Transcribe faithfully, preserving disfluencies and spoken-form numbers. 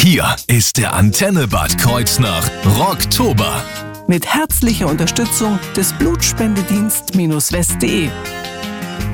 Hier ist der Antenne Bad Kreuznach Rocktober. Mit herzlicher Unterstützung des Blutspendedienst-west punkt de.